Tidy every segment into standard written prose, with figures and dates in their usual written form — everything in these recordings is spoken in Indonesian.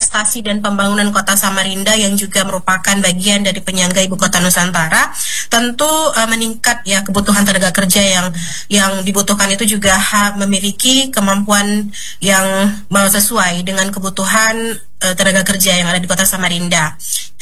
investasi dan pembangunan Kota Samarinda yang juga merupakan bagian dari penyangga Ibu Kota Nusantara, tentu meningkat ya kebutuhan tenaga kerja yang dibutuhkan itu juga memiliki kemampuan yang sesuai dengan kebutuhan tenaga kerja yang ada di Kota Samarinda.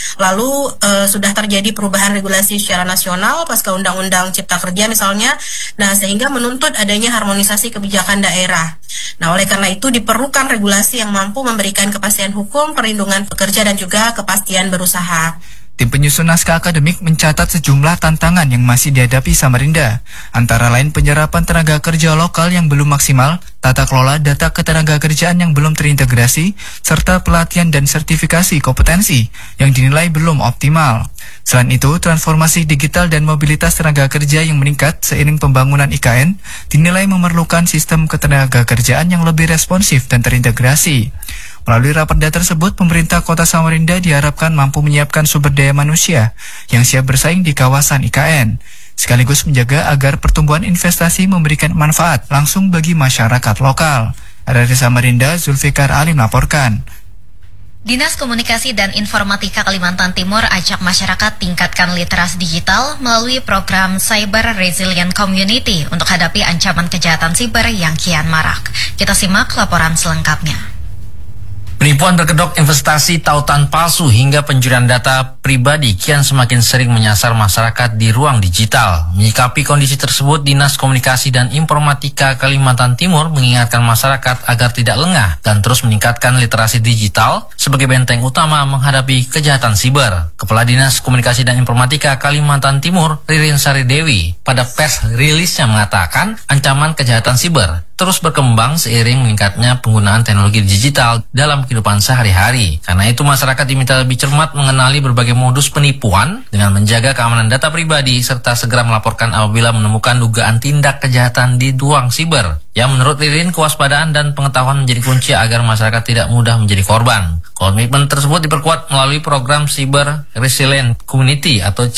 Lalu sudah terjadi perubahan regulasi secara nasional pasca Undang-Undang Cipta Kerja misalnya, nah sehingga menuntut adanya harmonisasi kebijakan daerah. Nah oleh karena itu diperlukan regulasi yang mampu memberikan kepastian hukum, perlindungan pekerja dan juga kepastian berusaha. Tim penyusun naskah akademik mencatat sejumlah tantangan yang masih dihadapi Samarinda, antara lain penyerapan tenaga kerja lokal yang belum maksimal, tata kelola data ketenaga kerjaan yang belum terintegrasi, serta pelatihan dan sertifikasi kompetensi yang dinilai belum optimal. Selain itu, transformasi digital dan mobilitas tenaga kerja yang meningkat seiring pembangunan IKN dinilai memerlukan sistem ketenaga kerjaan yang lebih responsif dan terintegrasi. Melalui raperda tersebut, pemerintah Kota Samarinda diharapkan mampu menyiapkan sumber daya manusia yang siap bersaing di kawasan IKN, sekaligus menjaga agar pertumbuhan investasi memberikan manfaat langsung bagi masyarakat lokal. Dari Samarinda, Zulfikar Ali melaporkan. Dinas Komunikasi dan Informatika Kalimantan Timur ajak masyarakat tingkatkan literasi digital melalui program Cyber Resilient Community untuk hadapi ancaman kejahatan siber yang kian marak. Kita simak laporan selengkapnya. Penipuan berkedok investasi, tautan palsu hingga pencurian data pribadi kian semakin sering menyasar masyarakat di ruang digital. Menyikapi kondisi tersebut, Dinas Komunikasi dan Informatika Kalimantan Timur mengingatkan masyarakat agar tidak lengah dan terus meningkatkan literasi digital sebagai benteng utama menghadapi kejahatan siber. Kepala Dinas Komunikasi dan Informatika Kalimantan Timur, Ririn Sari Dewi, pada pers rilisnya mengatakan ancaman kejahatan siber terus berkembang seiring meningkatnya penggunaan teknologi digital dalam kehidupan sehari-hari. Karena itu masyarakat diminta lebih cermat mengenali berbagai modus penipuan dengan menjaga keamanan data pribadi serta segera melaporkan apabila menemukan dugaan tindak kejahatan di ruang siber. Yang menurut Ririn, kewaspadaan dan pengetahuan menjadi kunci agar masyarakat tidak mudah menjadi korban. Komitmen tersebut diperkuat melalui program Cyber Resilient Community atau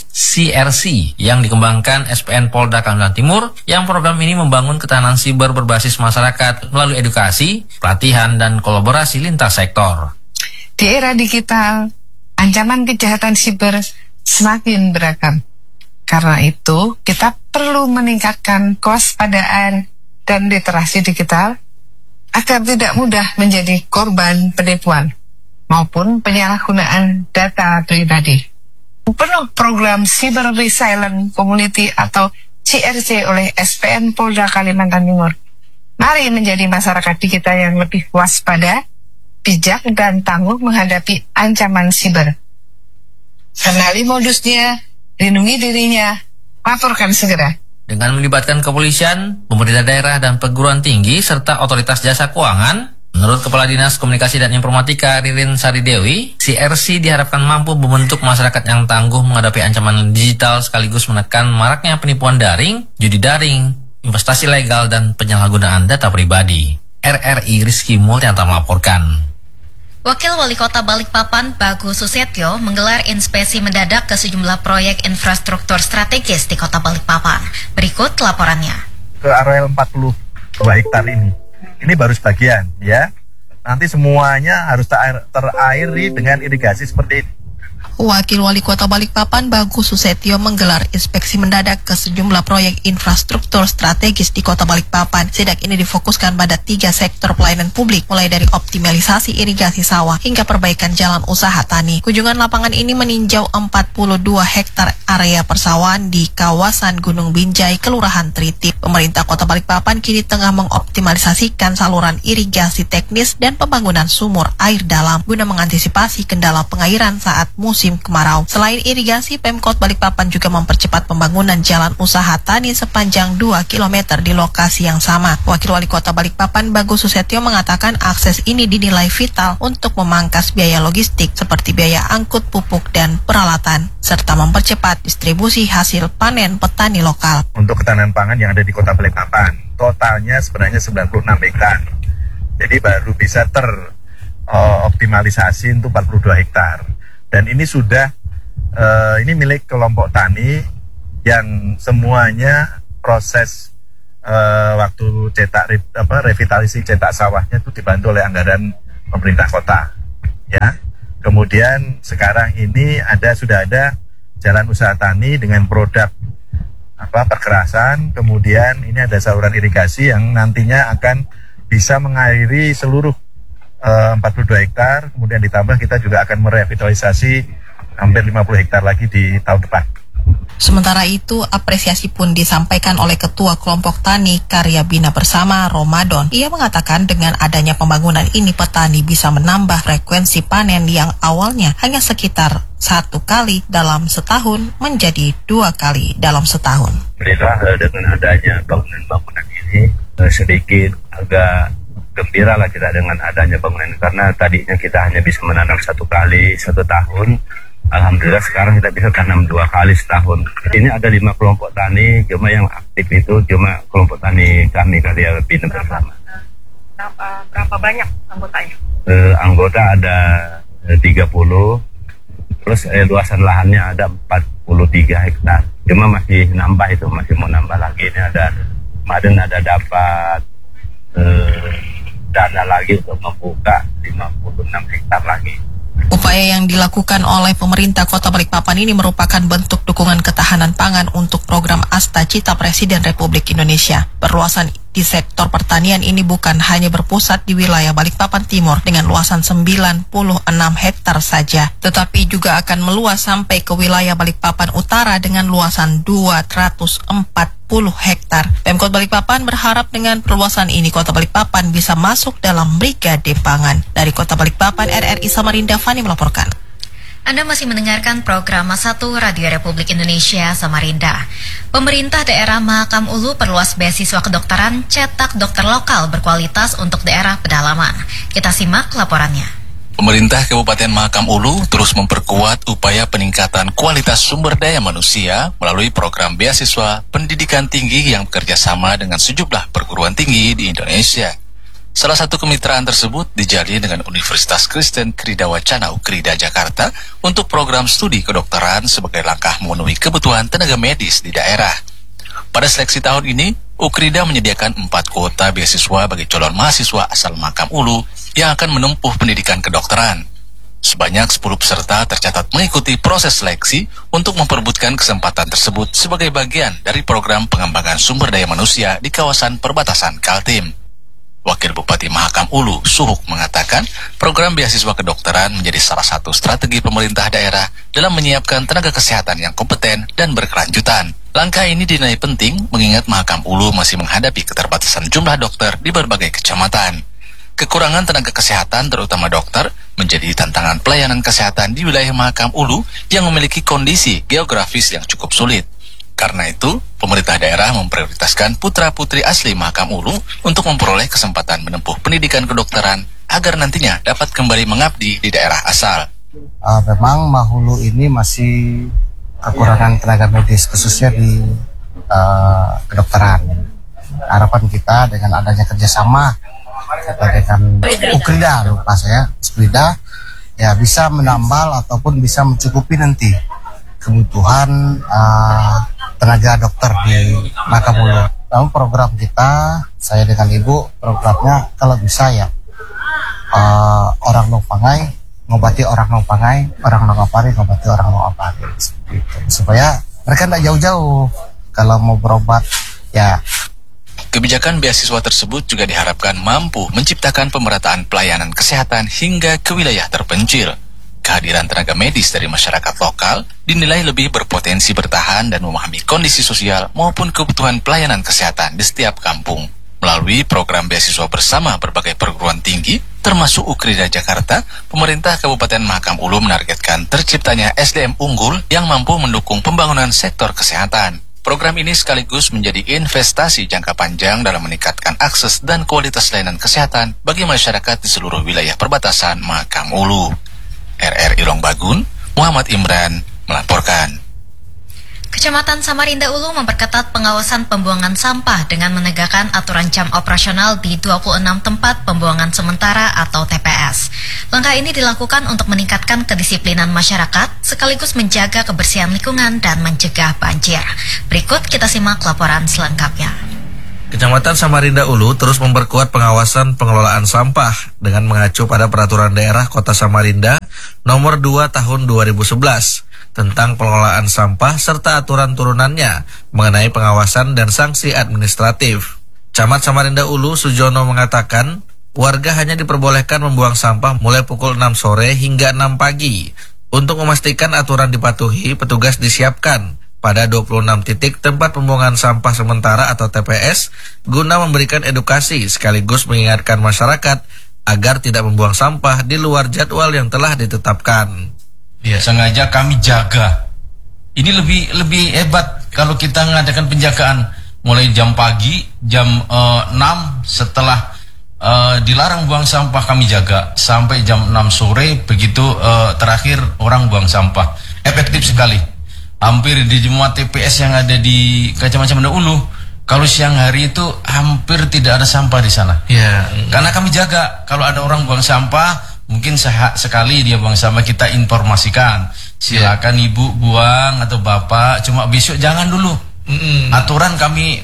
CRC yang dikembangkan SPN Polda Kalimantan Timur, yang program ini membangun ketahanan siber berbasis masyarakat melalui edukasi, pelatihan, dan kolaborasi lintas sektor. Di era digital, ancaman kejahatan siber semakin beragam. Karena itu, kita perlu meningkatkan kewaspadaan dan literasi digital agar tidak mudah menjadi korban penipuan maupun penyalahgunaan data pribadi. Penuh program Cyber Resilient Community atau CRC oleh SPN Polda Kalimantan Timur. Mari menjadi masyarakat digital yang lebih waspada, bijak, dan tangguh menghadapi ancaman siber. Kenali modusnya, lindungi dirinya, laporkan segera. Dengan melibatkan kepolisian, pemerintah daerah, dan perguruan tinggi, serta otoritas jasa keuangan, menurut Kepala Dinas Komunikasi dan Informatika Ririn Sari Dewi, CRC diharapkan mampu membentuk masyarakat yang tangguh menghadapi ancaman digital sekaligus menekan maraknya penipuan daring, judi daring, investasi legal, dan penyalahgunaan data pribadi. RRI Rizky Mulyanto melaporkan. Wakil Wali Kota Balikpapan Bagus Susetyo menggelar inspeksi mendadak ke sejumlah proyek infrastruktur strategis di Kota Balikpapan. Berikut laporannya. Ke areal 42 hektar ini baru sebagian ya. Nanti semuanya harus terairi dengan irigasi seperti ini. Wakil Wali Kota Balikpapan Bagus Susetyo menggelar inspeksi mendadak ke sejumlah proyek infrastruktur strategis di Kota Balikpapan. Sidak ini difokuskan pada 3 sektor pelayanan publik, mulai dari optimalisasi irigasi sawah hingga perbaikan jalan usaha tani. Kunjungan lapangan ini meninjau 42 hektar area persawahan di kawasan Gunung Binjai, Kelurahan Tritip. Pemerintah Kota Balikpapan kini tengah mengoptimalisasikan saluran irigasi teknis dan pembangunan sumur air dalam guna mengantisipasi kendala pengairan saat musim kemarau. Selain irigasi, Pemkot Balikpapan juga mempercepat pembangunan jalan usaha tani sepanjang 2 km di lokasi yang sama. Wakil Wali Kota Balikpapan Bagus Susetyo mengatakan akses ini dinilai vital untuk memangkas biaya logistik seperti biaya angkut pupuk dan peralatan, serta mempercepat distribusi hasil panen petani lokal. Untuk ketahanan pangan yang ada di Kota Balikpapan, totalnya sebenarnya 96 hektar. Jadi baru bisa teroptimalisasi untuk 42 hektar. Dan ini sudah ini milik kelompok tani yang semuanya proses waktu revitalisasi cetak sawahnya itu dibantu oleh anggaran pemerintah kota. ya. Kemudian sekarang ini sudah ada jalan usaha tani dengan produk perkerasan. Kemudian ini ada saluran irigasi yang nantinya akan bisa mengairi seluruh 42 hektar. Kemudian ditambah kita juga akan merevitalisasi hampir 50 hektar lagi di tahun depan. Sementara itu, apresiasi pun disampaikan oleh Ketua Kelompok Tani Karya Bina Bersama Ramadan. Ia mengatakan dengan adanya pembangunan ini petani bisa menambah frekuensi panen yang awalnya hanya sekitar 1 kali dalam setahun menjadi 2 kali dalam setahun. Alhamdulillah dengan adanya bangunan ini sedikit agak gembira lah kita dengan adanya bangunan, karena tadinya kita hanya bisa menanam 1 kali 1 tahun. Alhamdulillah sekarang kita bisa tanam 2 kali setahun. Ini ada 5 kelompok tani, cuma yang aktif itu cuma kelompok tani kami Karya Bina Bersama. Berapa banyak anggotanya? Anggota ada 30, terus luasan lahannya ada 43 hektar. Cuma masih nambah itu, masih mau nambah lagi. Ini ada kemarin ada dapat dana lagi untuk membuka 56 hektar lagi. Upaya yang dilakukan oleh pemerintah Kota Balikpapan ini merupakan bentuk dukungan ketahanan pangan untuk program Asta Cita Presiden Republik Indonesia. Perluasan di sektor pertanian ini bukan hanya berpusat di wilayah Balikpapan Timur dengan luasan 96 hektar saja, tetapi juga akan meluas sampai ke wilayah Balikpapan Utara dengan luasan 240 hektar. Pemkot Balikpapan berharap dengan perluasan ini Kota Balikpapan bisa masuk dalam Brigade Pangan. Dari Kota Balikpapan, RRI Samarinda, Fani melaporkan. Anda masih mendengarkan program 1 Radio Republik Indonesia Samarinda. Pemerintah daerah Mahakam Ulu perluas beasiswa kedokteran cetak dokter lokal berkualitas untuk daerah pedalaman. Kita simak laporannya. Pemerintah Kabupaten Mahakam Ulu terus memperkuat upaya peningkatan kualitas sumber daya manusia melalui program beasiswa pendidikan tinggi yang bekerjasama dengan sejumlah perguruan tinggi di Indonesia. Salah satu kemitraan tersebut dijalin dengan Universitas Kristen Krida Wacana Ukrida Jakarta untuk program studi kedokteran sebagai langkah memenuhi kebutuhan tenaga medis di daerah. Pada seleksi tahun ini, Ukrida menyediakan 4 kuota beasiswa bagi calon mahasiswa asal Mahakam Ulu yang akan menempuh pendidikan kedokteran. Sebanyak 10 peserta tercatat mengikuti proses seleksi untuk memperebutkan kesempatan tersebut sebagai bagian dari program pengembangan sumber daya manusia di kawasan perbatasan Kaltim. Wakil Bupati Mahakam Ulu, Suhuk, mengatakan program beasiswa kedokteran menjadi salah satu strategi pemerintah daerah dalam menyiapkan tenaga kesehatan yang kompeten dan berkelanjutan. Langkah ini dinilai penting mengingat Mahakam Ulu masih menghadapi keterbatasan jumlah dokter di berbagai kecamatan. Kekurangan tenaga kesehatan, terutama dokter, menjadi tantangan pelayanan kesehatan di wilayah Mahakam Ulu yang memiliki kondisi geografis yang cukup sulit. Karena itu, pemerintah daerah memprioritaskan putra-putri asli Mahakam Ulu untuk memperoleh kesempatan menempuh pendidikan kedokteran agar nantinya dapat kembali mengabdi di daerah asal. Memang Mahulu ini masih kekurangan tenaga medis, khususnya di kedokteran. Harapan kita dengan adanya kerjasama dengan Ukrida, ya bisa menambal ataupun bisa mencukupi nanti kebutuhan tenaga dokter di Mahakam Ulu. Namun program kita, saya dengan Ibu, programnya kalau bisa ya orang Nongpangai ngobati orang Nongpangai, orang Nongapari ngobati orang Nongapari, seperti itu. Supaya mereka tidak jauh-jauh kalau mau berobat ya. Kebijakan beasiswa tersebut juga diharapkan mampu menciptakan pemerataan pelayanan kesehatan hingga ke wilayah terpencil. Kehadiran tenaga medis dari masyarakat lokal dinilai lebih berpotensi bertahan dan memahami kondisi sosial maupun kebutuhan pelayanan kesehatan di setiap kampung. Melalui program beasiswa bersama berbagai perguruan tinggi, termasuk Ukrida Jakarta, pemerintah Kabupaten Mahakam Ulu menargetkan terciptanya SDM unggul yang mampu mendukung pembangunan sektor kesehatan. Program ini sekaligus menjadi investasi jangka panjang dalam meningkatkan akses dan kualitas layanan kesehatan bagi masyarakat di seluruh wilayah perbatasan Mahakam Ulu. RRI Longbagun, Muhammad Imran melaporkan. Kecamatan Samarinda Ulu memperketat pengawasan pembuangan sampah dengan menegakkan aturan jam operasional di 26 tempat pembuangan sementara atau TPS. Langkah ini dilakukan untuk meningkatkan kedisiplinan masyarakat sekaligus menjaga kebersihan lingkungan dan mencegah banjir. Berikut kita simak laporan selengkapnya. Kecamatan Samarinda Ulu terus memperkuat pengawasan pengelolaan sampah dengan mengacu pada Peraturan Daerah Kota Samarinda Nomor 2 Tahun 2011 tentang pengelolaan sampah serta aturan turunannya mengenai pengawasan dan sanksi administratif. Camat Samarinda Ulu Sujono mengatakan, warga hanya diperbolehkan membuang sampah mulai pukul 6 sore hingga 6 pagi. Untuk memastikan aturan dipatuhi, petugas disiapkan pada 26 titik tempat pembuangan sampah sementara atau TPS guna memberikan edukasi sekaligus mengingatkan masyarakat agar tidak membuang sampah di luar jadwal yang telah ditetapkan. Ya, sengaja kami jaga. Ini lebih hebat kalau kita mengadakan penjagaan mulai jam pagi, jam 6 setelah dilarang buang sampah kami jaga sampai jam 6 sore begitu terakhir orang buang sampah. Efektif sekali. Hampir di semua TPS yang ada di Kecamatan Samarinda Ulu, kalau siang hari itu hampir tidak ada sampah di sana. Ya. Karena kami jaga, kalau ada orang buang sampah, mungkin sekali dia buang sampah kita informasikan. Silakan ibu buang atau bapak, cuma besok jangan dulu. Aturan kami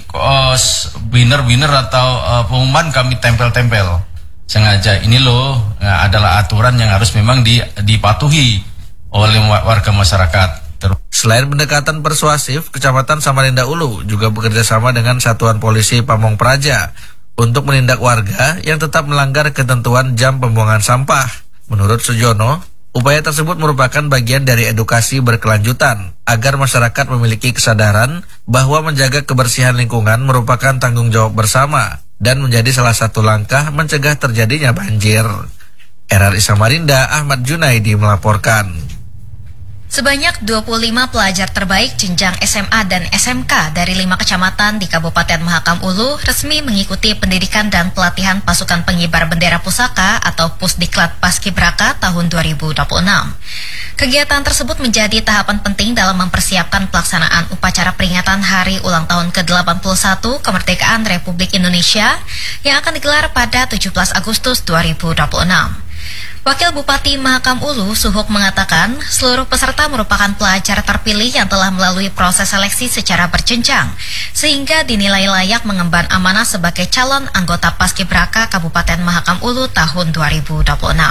winner atau pengumuman kami tempel-tempel sengaja. Ini loh adalah aturan yang harus memang dipatuhi oleh warga masyarakat. Selain pendekatan persuasif, Kecamatan Samarinda Ulu juga bekerjasama dengan Satuan Polisi Pamong Praja untuk menindak warga yang tetap melanggar ketentuan jam pembuangan sampah. Menurut Sujono, upaya tersebut merupakan bagian dari edukasi berkelanjutan agar masyarakat memiliki kesadaran bahwa menjaga kebersihan lingkungan merupakan tanggung jawab bersama dan menjadi salah satu langkah mencegah terjadinya banjir. RRI Samarinda, Ahmad Junaidi melaporkan. Sebanyak 25 pelajar terbaik jenjang SMA dan SMK dari 5 kecamatan di Kabupaten Mahakam Ulu resmi mengikuti pendidikan dan pelatihan pasukan pengibar bendera pusaka atau Pusdiklat Paskibraka tahun 2026. Kegiatan tersebut menjadi tahapan penting dalam mempersiapkan pelaksanaan upacara peringatan Hari Ulang Tahun ke-81 Kemerdekaan Republik Indonesia yang akan digelar pada 17 Agustus 2026. Wakil Bupati Mahakam Ulu, Suhuk, mengatakan seluruh peserta merupakan pelajar terpilih yang telah melalui proses seleksi secara berjenjang, sehingga dinilai layak mengemban amanah sebagai calon anggota Paskibraka Kabupaten Mahakam Ulu tahun 2026.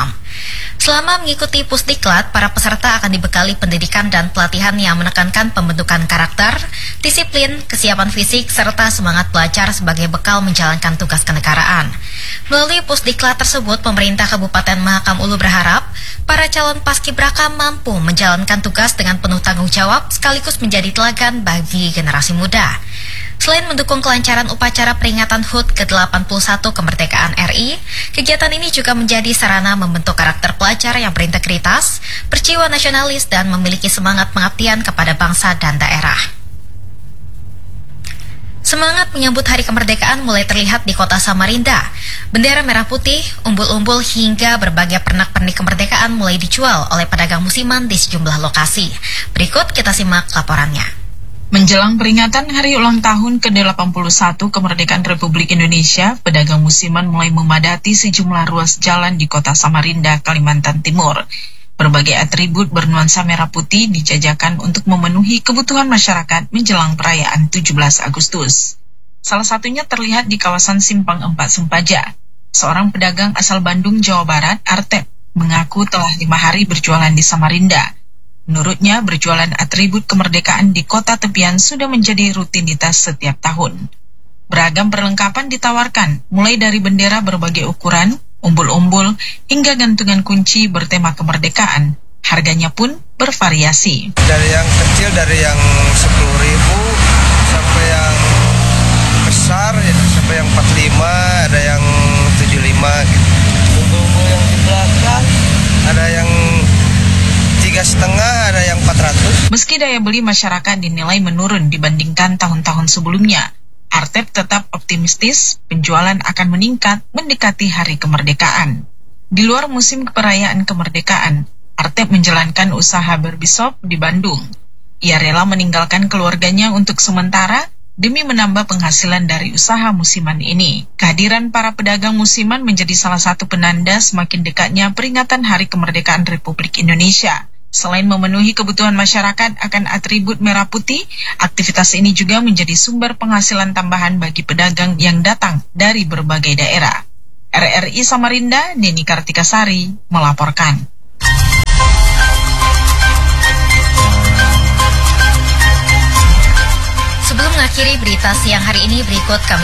Selama mengikuti Pusdiklat, para peserta akan dibekali pendidikan dan pelatihan yang menekankan pembentukan karakter, disiplin, kesiapan fisik, serta semangat belajar sebagai bekal menjalankan tugas kenegaraan. Melalui Pusdiklat tersebut, pemerintah Kabupaten Mahakam Ulu berharap para calon Paskibraka mampu menjalankan tugas dengan penuh tanggung jawab sekaligus menjadi teladan bagi generasi muda. Selain mendukung kelancaran upacara peringatan HUT ke-81 Kemerdekaan RI, kegiatan ini juga menjadi sarana membentuk karakter pelajar yang berintegritas, berjiwa nasionalis, dan memiliki semangat pengabdian kepada bangsa dan daerah. Semangat menyambut Hari Kemerdekaan mulai terlihat di kota Samarinda. Bendera merah putih, umbul-umbul hingga berbagai pernak-pernik kemerdekaan mulai dijual oleh pedagang musiman di sejumlah lokasi. Berikut kita simak laporannya. Menjelang peringatan Hari Ulang Tahun ke-81 Kemerdekaan Republik Indonesia, pedagang musiman mulai memadati sejumlah ruas jalan di kota Samarinda, Kalimantan Timur. Berbagai atribut bernuansa merah putih dijajakan untuk memenuhi kebutuhan masyarakat menjelang perayaan 17 Agustus. Salah satunya terlihat di kawasan Simpang 4 Sempaja. Seorang pedagang asal Bandung, Jawa Barat, Artep, mengaku telah 5 hari berjualan di Samarinda. Menurutnya, berjualan atribut kemerdekaan di kota tepian sudah menjadi rutinitas setiap tahun. Beragam perlengkapan ditawarkan, mulai dari bendera berbagai ukuran, umbul-umbul, hingga gantungan kunci bertema kemerdekaan. Harganya pun bervariasi. Dari yang kecil, dari yang 10.000 sampai yang besar, sampai yang 45, ada yang 75 gitu. Umbul-umbul yang di belakang, ada yang 3,5, ada yang 400. Meski daya beli masyarakat dinilai menurun dibandingkan tahun-tahun sebelumnya, Artep tetap optimistis penjualan akan meningkat mendekati Hari Kemerdekaan. Di luar musim perayaan kemerdekaan, Artep menjalankan usaha barbershop di Bandung. Ia rela meninggalkan keluarganya untuk sementara demi menambah penghasilan dari usaha musiman ini. Kehadiran para pedagang musiman menjadi salah satu penanda semakin dekatnya peringatan Hari Kemerdekaan Republik Indonesia. Selain memenuhi kebutuhan masyarakat akan atribut merah putih, aktivitas ini juga menjadi sumber penghasilan tambahan bagi pedagang yang datang dari berbagai daerah. RRI Samarinda, Neni Kartikasari, melaporkan. Sebelum mengakhiri berita siang hari ini, berikut kami